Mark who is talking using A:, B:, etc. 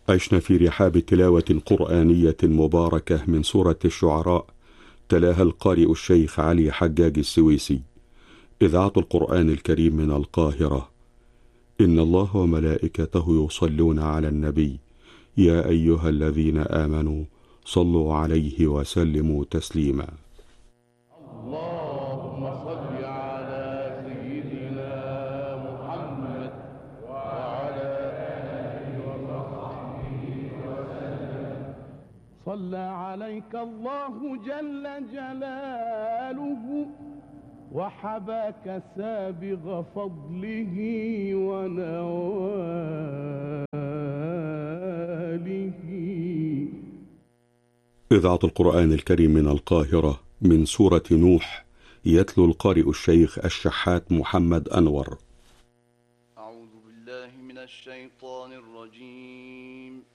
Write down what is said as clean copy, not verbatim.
A: عشنا في رحاب تلاوة قرآنية مباركة من سورة الشعراء، تلاها القارئ الشيخ علي حجاج السويسي. إذاعة القرآن الكريم من القاهرة. إن الله وملائكته يصلون على النبي، يا أيها الذين آمنوا صلوا عليه وسلموا تسليما.
B: اللهم صل على سيدنا محمد وعلى آله وصحبه وسلم. صلى عليك الله جل جلاله وحباك سابغ فضله ونواله.
A: إذاعة القرآن الكريم من القاهرة، من سورة نوح، يتلو القارئ الشيخ الشحات محمد أنور.
C: أعوذ بالله من الشيطان الرجيم.